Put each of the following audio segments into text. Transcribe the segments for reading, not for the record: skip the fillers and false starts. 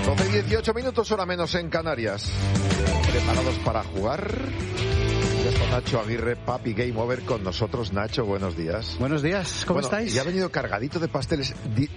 12:18 minutos, hora menos en Canarias. ¿Preparados para jugar? Ya está Nacho Aguirre, Papi Game Over, con nosotros. Nacho, buenos días. Buenos días, ¿cómo estáis? Ya ha venido cargadito de pasteles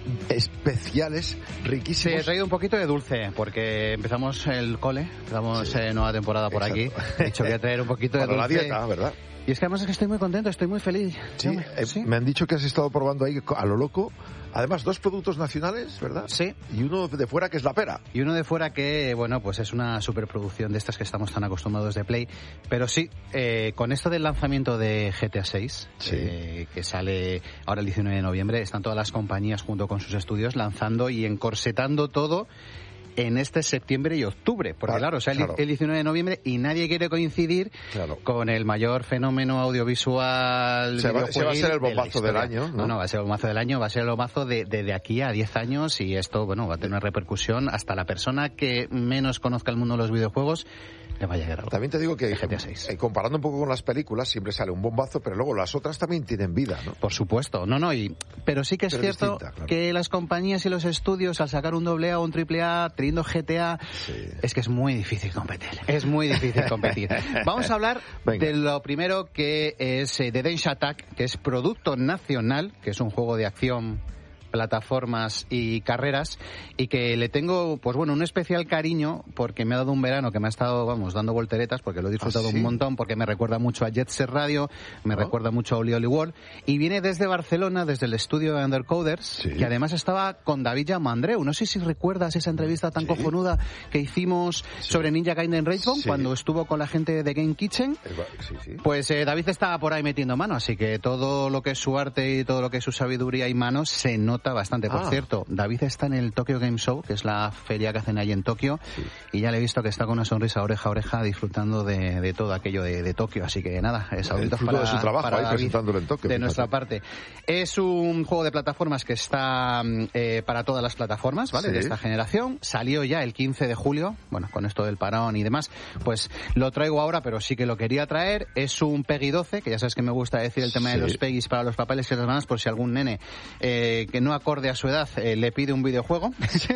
especiales, riquísimos. Sí, he traído un poquito de dulce, porque empezamos el cole, empezamos nueva temporada por aquí. He dicho que voy a traer un poquito de dulce. Para la dieta, ¿verdad? Y es que además es que estoy muy contento, estoy muy feliz. Sí, sí. Me han dicho que has estado probando ahí a lo loco. Además, 2 productos nacionales, ¿verdad? Sí. Y uno de fuera, que es la pera. Y uno de fuera que, bueno, pues es una superproducción de estas que estamos tan acostumbrados de Play. Pero sí, con esto del lanzamiento de GTA 6, que sale ahora el 19 de noviembre, están todas las compañías junto con sus estudios lanzando y encorsetando todo en este septiembre y octubre, porque claro, o sea, el 19 de noviembre y nadie quiere coincidir con el mayor fenómeno audiovisual. Se va a ser el bombazo del año, ¿no? No, va a ser el bombazo del año, va a ser el bombazo de aquí a 10 años y esto, bueno, va a tener una repercusión hasta la persona que menos conozca el mundo de los videojuegos le va a llegar algo. También te digo que GTA 6. Comparando un poco con las películas, siempre sale un bombazo, pero luego las otras también tienen vida, ¿no? Por supuesto, pero sí que es cierto que las compañías y los estudios al sacar un AA o un AAA teniendo GTA, es que es muy difícil competir. Es muy difícil competir. Vamos a hablar de lo primero, que es The Densha Attack, que es producto nacional, que es un juego de acción, plataformas y carreras, y que le tengo, pues bueno, un especial cariño porque me ha dado un verano que me ha estado, dando volteretas, porque lo he disfrutado un montón, porque me recuerda mucho a Jet Set Radio, me recuerda mucho a Oli Oli World, y viene desde Barcelona, desde el estudio de Undercoders, que además estaba con David Llamandreu. No sé si recuerdas esa entrevista tan cojonuda que hicimos sobre Ninja Gaiden Ragebone, cuando estuvo con la gente de Game Kitchen. Pues David estaba por ahí metiendo mano, así que todo lo que es su arte y todo lo que es su sabiduría y manos se nota bastante. Por cierto, David está en el Tokyo Game Show, que es la feria que hacen ahí en Tokio, y ya le he visto que está con una sonrisa oreja a oreja disfrutando de todo aquello de Tokio, así que nada, saluditos de su trabajo para ahí David, presentándolo en Tokio, de nuestra parte. Es un juego de plataformas que está para todas las plataformas, ¿vale? De esta generación. Salió ya el 15 de julio, bueno, con esto del parón y demás, pues lo traigo ahora, pero sí que lo quería traer. Es un PEGI 12, que ya sabes que me gusta decir el tema de los PEGIs para los papeles y las manos, por si algún nene que no acorde a su edad le pide un videojuego.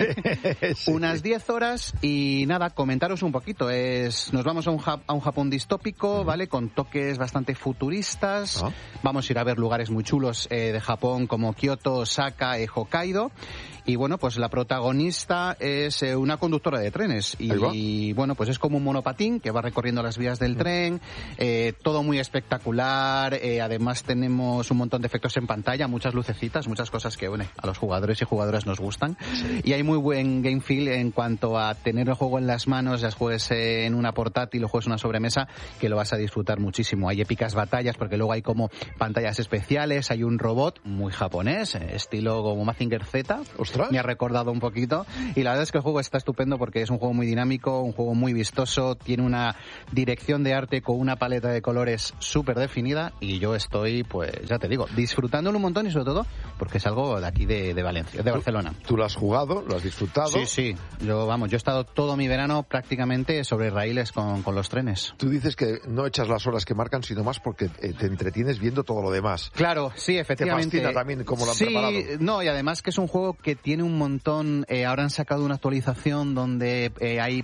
Unas 10 horas y nada, comentaros un poquito. Nos vamos a un Japón distópico, ¿vale? Con toques bastante futuristas. Vamos a ir a ver lugares muy chulos de Japón como Kioto, Osaka y Hokkaido. Y bueno, pues la protagonista es una conductora de trenes y bueno, pues es como un monopatín que va recorriendo las vías del tren, todo muy espectacular. Además tenemos un montón de efectos en pantalla, muchas lucecitas, muchas cosas que, bueno, a los jugadores y jugadoras nos gustan. Y hay muy buen game feel en cuanto a tener el juego en las manos, ya juegues en una portátil o juegues en una sobremesa, que lo vas a disfrutar muchísimo. Hay épicas batallas porque luego hay como pantallas especiales, hay un robot muy japonés, estilo como Mazinger Z. Me ha recordado un poquito, y la verdad es que el juego está estupendo porque es un juego muy dinámico, un juego muy vistoso, tiene una dirección de arte con una paleta de colores súper definida, y yo estoy, pues ya te digo, disfrutándolo un montón, y sobre todo porque es algo de aquí de Valencia, de Barcelona. ¿Tú lo has jugado? ¿Lo has disfrutado? Sí. Yo he estado todo mi verano prácticamente sobre raíles con los trenes. Tú dices que no echas las horas que marcan, sino más porque te entretienes viendo todo lo demás. Claro, sí, efectivamente. ¿Te fascina también cómo lo han preparado? No, y además que es un juego que tiene un montón. Ahora han sacado una actualización donde hay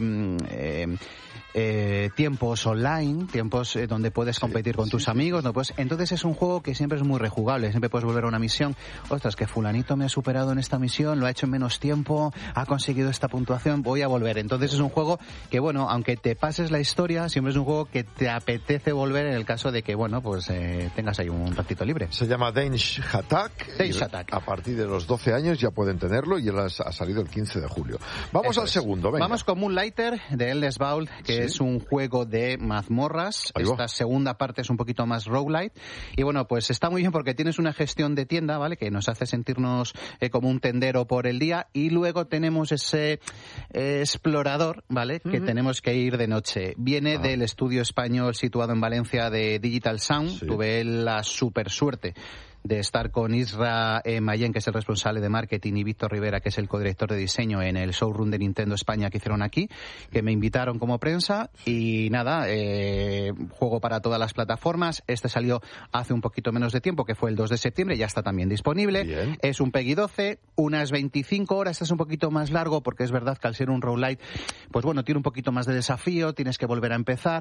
tiempos online, tiempos donde puedes competir con tus amigos, ¿no? Pues entonces es un juego que siempre es muy rejugable, siempre puedes volver a una misión. Ostras, que fulanito me ha superado en esta misión, lo ha hecho en menos tiempo, ha conseguido esta puntuación, voy a volver. Entonces es un juego que, bueno, aunque te pases la historia, siempre es un juego que te apetece volver en el caso de que, bueno, pues tengas ahí un ratito libre. Se llama Densha Attack. A partir de los 12 años ya pueden tenerlo, y él ha salido el 15 de julio. Vamos al segundo, venga. Vamos con Moonlighter, de Endless Vault, que es un juego de mazmorras. Esta segunda parte es un poquito más roguelite. Y bueno, pues está muy bien porque tienes una gestión de tienda, ¿vale? Que nos hace sentirnos como un tendero por el día. Y luego tenemos ese explorador, ¿vale? Que tenemos que ir de noche. Viene del estudio español situado en Valencia de Digital Sound. Tuve la super suerte de estar con Isra Mayen, que es el responsable de marketing, y Víctor Rivera, que es el codirector de diseño, en el showroom de Nintendo España que hicieron aquí, que me invitaron como prensa. Y nada, juego para todas las plataformas. Este salió hace un poquito menos de tiempo, que fue el 2 de septiembre, ya está también disponible. Bien. Es un PEGI 12, unas 25 horas, este es un poquito más largo, porque es verdad que al ser un roguelite, pues bueno, tiene un poquito más de desafío, tienes que volver a empezar,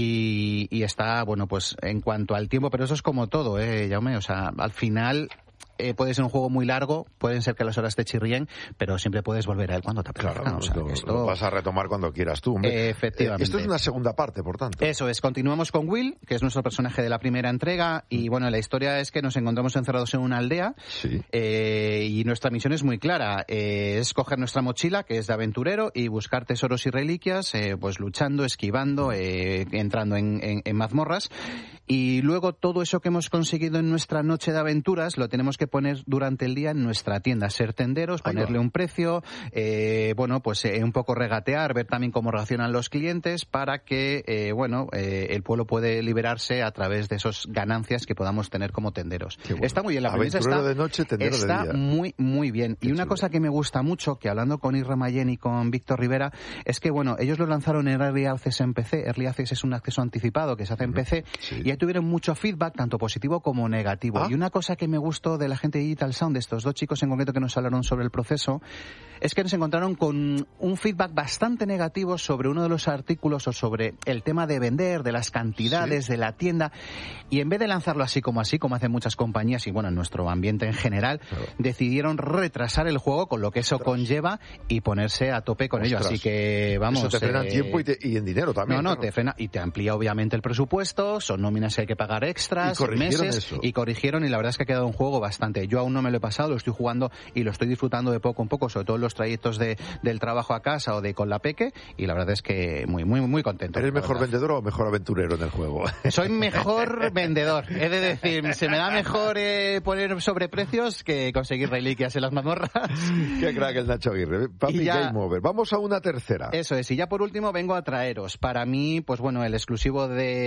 y está, bueno, pues en cuanto al tiempo, pero eso es como todo, Jaume, o sea, al final puede ser un juego muy largo, pueden ser que las horas te chirríen, pero siempre puedes volver a él cuando te apetezca. Claro, o sea, lo vas a retomar cuando quieras tú. Efectivamente. Esto es una segunda parte, por tanto. Eso es, continuamos con Will, que es nuestro personaje de la primera entrega, y bueno, la historia es que nos encontramos encerrados en una aldea, sí. Y nuestra misión es muy clara, es coger nuestra mochila, que es de aventurero, y buscar tesoros y reliquias, pues luchando, esquivando, entrando en mazmorras, y luego todo eso que hemos conseguido en nuestra noche de aventuras lo tenemos que poner durante el día en nuestra tienda, ser tenderos, ponerle un precio, bueno, pues un poco regatear, ver también cómo reaccionan los clientes para que, el pueblo puede liberarse a través de esas ganancias que podamos tener como tenderos. Bueno. Está muy bien, la premisa Aventurero de noche, tendero de día. Está muy, muy bien. Qué y una chulo. cosa que me gusta mucho, que hablando con Isra Mayen y con Víctor Rivera, es que, bueno, ellos lo lanzaron en Early Access en PC. Early Access es un acceso anticipado que se hace en PC, sí. y ahí tuvieron mucho feedback, tanto positivo como negativo. Y una cosa que me gustó de la gente de Digital Sound, de estos dos chicos en concreto que nos hablaron sobre el proceso, es que nos encontraron con un feedback bastante negativo sobre uno de los artículos, o sobre el tema de vender, de las cantidades, de la tienda, y en vez de lanzarlo así como hacen muchas compañías, y bueno, en nuestro ambiente en general, decidieron retrasar el juego, con lo que eso conlleva, y ponerse a tope con ello. Así que, vamos... Eso te frena en tiempo y en dinero también. No, claro. te frena y te amplía obviamente el presupuesto, son nóminas que hay que pagar extras, meses, y corrigieron, y la verdad es que ha quedado un juego bastante... Yo aún no me lo he pasado, lo estoy jugando y lo estoy disfrutando de poco en poco, sobre todo en los trayectos del trabajo a casa o de con la peque, y la verdad es que muy, muy, muy contento. ¿Eres mejor vendedor o mejor aventurero en el juego? Soy mejor vendedor, he de decir, se me da mejor poner sobreprecios que conseguir reliquias en las mazmorras. Qué crack el Nacho Aguirre. Papi Game Over. Vamos a una tercera. Eso es, y ya por último vengo a traeros, para mí, pues bueno, el exclusivo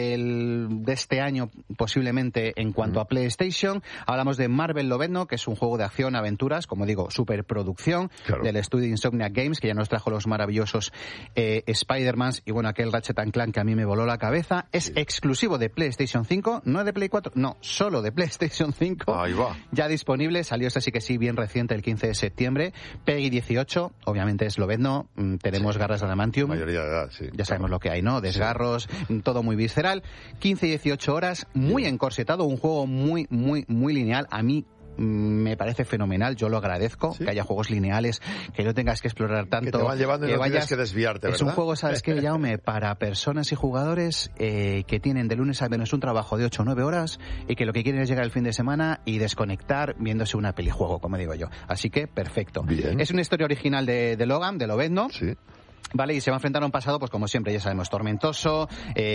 de este año, posiblemente en cuanto a PlayStation. Hablamos de Marvel Lobezno, que es un juego de acción, aventuras, como digo, superproducción, del estudio Insomniac Games, que ya nos trajo los maravillosos Spider-Man, y bueno, aquel Ratchet & Clank que a mí me voló la cabeza. Es exclusivo de PlayStation 5, no de Play 4, no, solo de PlayStation 5. Ahí va. Ya disponible, salió este sí que sí, bien reciente, el 15 de septiembre. PEGI 18, obviamente es Lobezno, tenemos garras de adamantium. Mayoría de edad, sí. Ya sabemos lo que hay, ¿no? Desgarros, todo muy visceral. 15 y 18 horas, muy encorsetado, un juego muy, muy, muy lineal. A mí me parece fenomenal, yo lo agradezco, que haya juegos lineales, que no tengas que explorar tanto, que te van llevando y no tienes que desviarte, ¿verdad? Es un juego, ¿sabes qué, Jaume? Para personas y jugadores que tienen de lunes a viernes un trabajo de 8 o 9 horas y que lo que quieren es llegar el fin de semana y desconectar viéndose una pelijuego, como digo yo. Así que, perfecto. Bien. Es una historia original de Logan, de Lobezno. Sí. Vale, y se va a enfrentar a un pasado, pues como siempre, ya sabemos, tormentoso.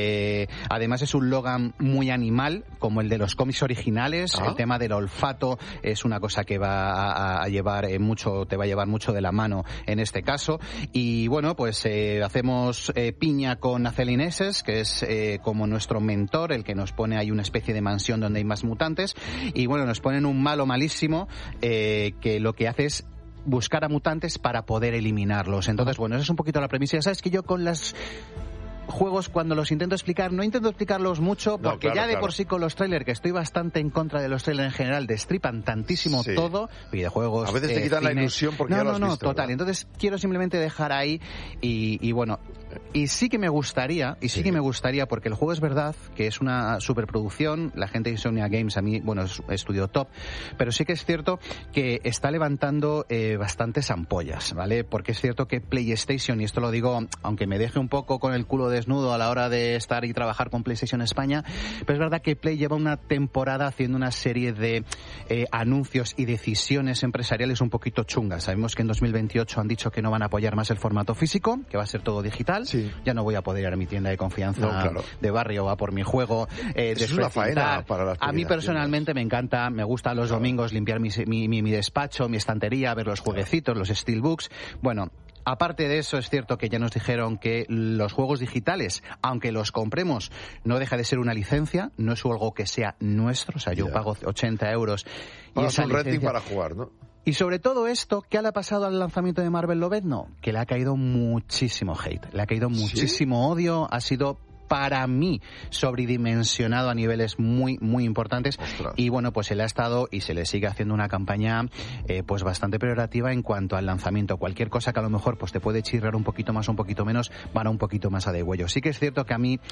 Además es un Logan muy animal, como el de los cómics originales. El tema del olfato es una cosa que va a llevar mucho, te va a llevar mucho de la mano en este caso. Y bueno, pues hacemos piña con Acelineses, que es como nuestro mentor, el que nos pone ahí una especie de mansión donde hay más mutantes. Y bueno, nos ponen un malo malísimo que lo que hace es buscar a mutantes para poder eliminarlos. Entonces, bueno, esa es un poquito la premisa. Ya sabes que yo con los juegos, cuando los intento explicar, no intento explicarlos mucho, porque por sí con los trailers, que estoy bastante en contra de los trailers en general, destripan tantísimo todo, videojuegos, a veces te quitan la ilusión porque ya lo has visto. Total. ¿Verdad? Entonces quiero simplemente dejar ahí y bueno, y sí que me gustaría, porque el juego es verdad que es una superproducción, la gente de Insomniac Games, a mí, bueno, es estudio top, pero sí que es cierto que está levantando bastantes ampollas, ¿vale? Porque es cierto que PlayStation, y esto lo digo, aunque me deje un poco con el culo desnudo a la hora de estar y trabajar con PlayStation España, pero es verdad que Play lleva una temporada haciendo una serie de anuncios y decisiones empresariales un poquito chungas. Sabemos que en 2028 han dicho que no van a apoyar más el formato físico, que va a ser todo digital. Sí. Ya no voy a poder ir a mi tienda de confianza de barrio a por mi juego. Es una faena para las A mí personalmente me encanta, me gusta los domingos limpiar mi despacho, mi estantería, ver los jueguecitos, los steelbooks. Bueno, Aparte de eso, es cierto que ya nos dijeron que los juegos digitales, aunque los compremos, no deja de ser una licencia, no es algo que sea nuestro. O sea, yo pago 80 euros y esa un licencia... renting para jugar, ¿no? Y sobre todo esto, ¿qué le ha pasado al lanzamiento de Marvel Lobezno? Que le ha caído muchísimo hate, le ha caído muchísimo odio, ha sido... para mí, sobredimensionado a niveles muy, muy importantes. Ostras. Y bueno, pues se le ha estado y se le sigue haciendo una campaña pues bastante peyorativa en cuanto al lanzamiento. Cualquier cosa que a lo mejor pues te puede chirrar un poquito más o un poquito menos, van a un poquito más a degüello. Sí que es cierto que a mí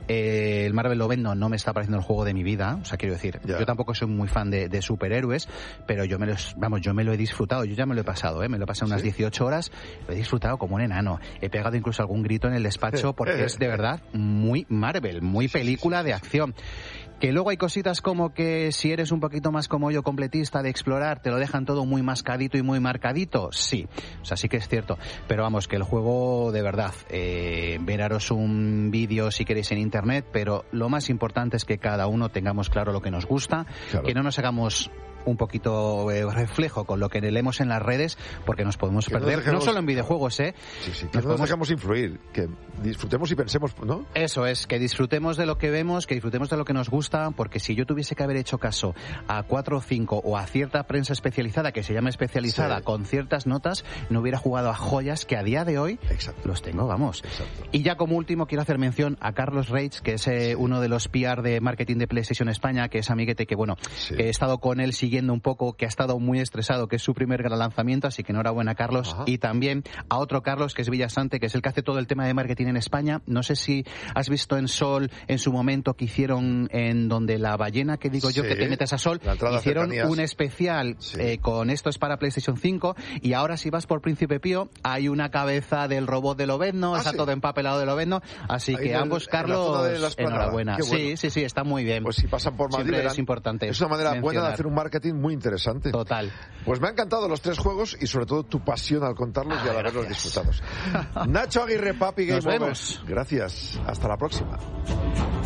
el Marvel Lobezno no me está pareciendo el juego de mi vida. O sea, quiero decir, yo tampoco soy muy fan de superhéroes, pero yo me lo he disfrutado. Yo ya me lo he pasado, me lo he pasado unas 18 horas, lo he disfrutado como un enano. He pegado incluso algún grito en el despacho porque es de verdad muy Marvel, muy película de acción. Que luego hay cositas como que si eres un poquito más como yo, completista de explorar, te lo dejan todo muy mascadito y muy marcadito. Sí, o sea, sí que es cierto. Pero vamos, que el juego, de verdad, miraros un vídeo si queréis en internet, pero lo más importante es que cada uno tengamos claro lo que nos gusta, que no nos hagamos un poquito reflejo con lo que leemos en las redes, porque nos podemos perder, no solo en videojuegos, que no nos dejamos influir, que disfrutemos y pensemos, ¿no? Eso es, que disfrutemos de lo que vemos, que disfrutemos de lo que nos gusta, porque si yo tuviese que haber hecho caso a 4 o 5 o a cierta prensa especializada, que se llama especializada, con ciertas notas, no hubiera jugado a joyas que a día de hoy los tengo, vamos. Exacto. Y ya como último quiero hacer mención a Carlos Reitz, que es uno de los PR de marketing de PlayStation España, que es amiguete que, bueno, que he estado con él siguiendo un poco, que ha estado muy estresado, que es su primer gran lanzamiento, así que enhorabuena, Carlos. Y también a otro Carlos, que es Villasante, que es el que hace todo el tema de marketing en España. No sé si has visto en Sol, en su momento, que hicieron en donde la ballena, que digo yo, que te metes a Sol, hicieron un especial con esto es para PlayStation 5, y ahora si vas por Príncipe Pío, hay una cabeza del robot de Lobezno, está todo empapelado de Lobezno, así que ambos, Carlos, enhorabuena. Bueno. Sí, está muy bien. Pues si pasan por Madrid, es importante. Es una manera buena de hacer un marketing muy interesante. Total. Pues me han encantado los 3 juegos y sobre todo tu pasión al contarlos y al haberlos disfrutados. Nacho Aguirre, Papi Game Over. Gracias. Hasta la próxima.